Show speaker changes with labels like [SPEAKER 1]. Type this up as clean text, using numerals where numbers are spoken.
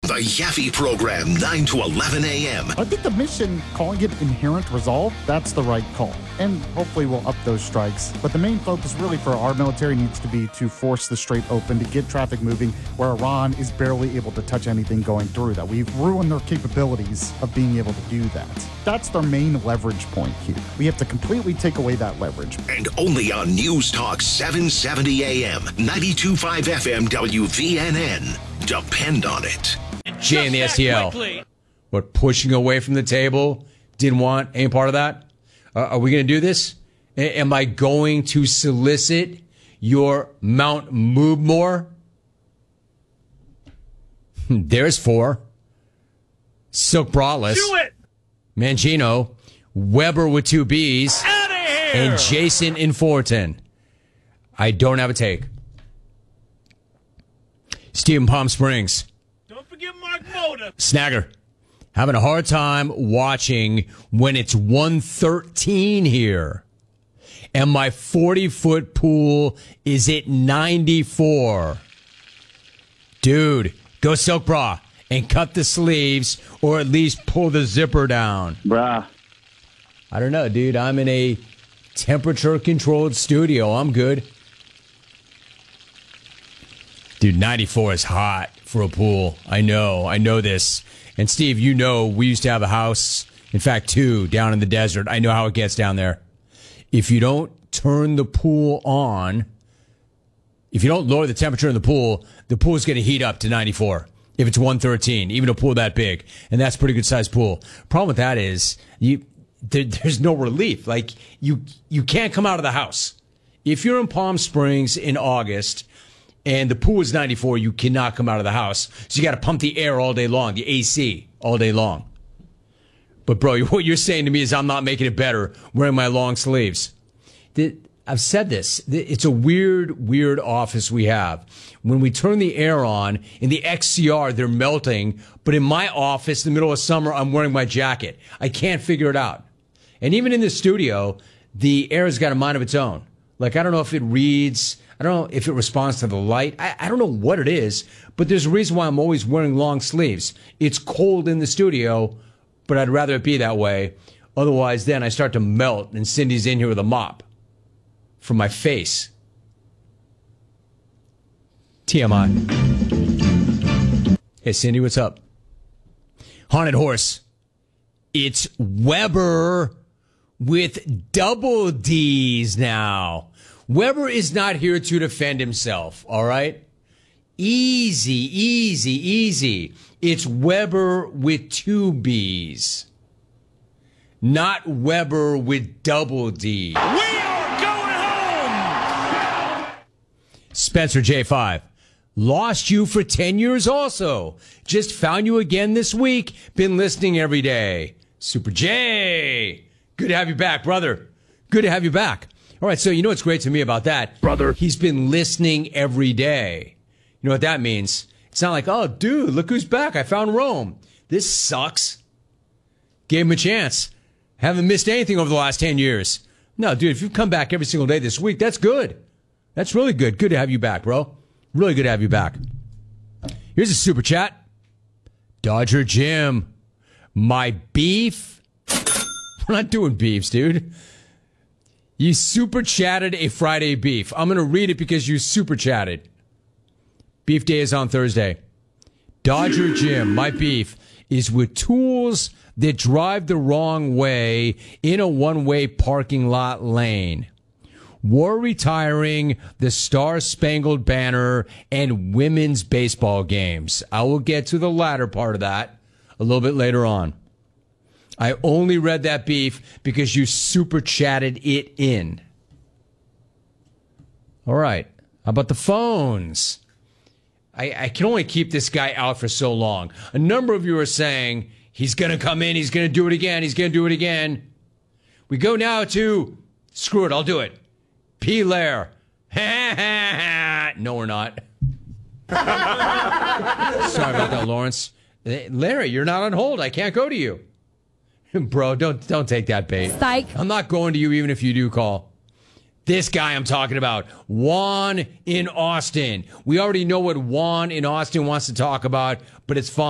[SPEAKER 1] The Yaffe Program, 9 to 11 a.m.
[SPEAKER 2] I think the mission, calling it Inherent Resolve, that's the right call. And hopefully we'll up those strikes. But the main focus really for our military needs to be to force the Strait open, to get traffic moving, where Iran is barely able to touch anything going through that. We've ruined their capabilities of being able to do that. That's their main leverage point here. We have to completely take away that leverage.
[SPEAKER 1] And only on News Talk 770 a.m., 92.5 FM WVNN. Depend on it.
[SPEAKER 3] Jay in the STL. What, pushing away from the table? Didn't want any part of that? Are we going to do this? Am I going to solicit your Mount Moobmore? There's 4. Silk Braless.
[SPEAKER 4] Do it!
[SPEAKER 3] Mangino. Weber with 2 B's.
[SPEAKER 4] Out of here!
[SPEAKER 3] And Jason in Fullerton. I don't have a take. Steve in Palm Springs.
[SPEAKER 4] Don't forget Mark Moda.
[SPEAKER 3] Snagger. Having a hard time watching when it's 113 here. And my 40-foot pool is at 94. Dude, go Silk Bra and cut the sleeves or at least pull the zipper down.
[SPEAKER 5] Bruh.
[SPEAKER 3] I don't know, dude. I'm in a temperature-controlled studio. I'm good. Dude, 94 is hot for a pool. I know this. And Steve, you know, we used to have a house, in fact, 2 down in the desert. I know how it gets down there. If you don't turn the pool on, if you don't lower the temperature in the pool is going to heat up to 94 if it's 113, even a pool that big. And that's a pretty good sized pool. Problem with that is there's no relief. Like, you can't come out of the house. If you're in Palm Springs in August and the pool is 94, you cannot come out of the house. So you got to pump the air all day long, the AC all day long. But, bro, what you're saying to me is I'm not making it better wearing my long sleeves. I've said this. It's a weird office we have. When we turn the air on, in the XCR, they're melting. But in my office, in the middle of summer, I'm wearing my jacket. I can't figure it out. And even in the studio, the air has got a mind of its own. Like, I don't know if it reads... I don't know if it responds to the light. I don't know what it is, but there's a reason why I'm always wearing long sleeves. It's cold in the studio, but I'd rather it be that way. Otherwise, then I start to melt, and Cindy's in here with a mop from my face. TMI. Hey, Cindy, what's up? Haunted Horse. It's Weber with double D's now. Weber is not here to defend himself, all right? Easy. It's Weber with 2 B's. Not Weber with double D.
[SPEAKER 4] We are going home!
[SPEAKER 3] Spencer J5. Lost you for 10 years also. Just found you again this week. Been listening every day. Super J. Good to have you back, brother. Good to have you back. All right, so you know what's great to me about that?
[SPEAKER 5] Brother.
[SPEAKER 3] He's been listening every day. You know what that means? It's not like, oh, dude, look who's back. I found Rome. This sucks. Gave him a chance. Haven't missed anything over the last 10 years. No, dude, if you've come back every single day this week, that's good. That's really good. Good to have you back, bro. Really good to have you back. Here's a super chat. Dodger Jim. My beef? We're not doing beefs, dude. You super chatted a Friday beef. I'm going to read it because you super chatted. Beef day is on Thursday. Dodger Jim, my beef is with tools that drive the wrong way in a one-way parking lot lane. We're retiring the Star-Spangled Banner and women's baseball games. I will get to the latter part of that a little bit later on. I only read that beef because you super chatted it in. All right. How about the phones? I can only keep this guy out for so long. A number of you are saying he's going to come in. He's going to do it again. He's going to do it again. We go now to, screw it, I'll do it. P. Lair. No, we're not. Sorry about that, Lawrence. Larry, you're not on hold. I can't go to you. Bro, don't take that bait.
[SPEAKER 6] Psych.
[SPEAKER 3] I'm not going to you even if you do call. This guy I'm talking about, Juan in Austin. We already know what Juan in Austin wants to talk about, but it's fine.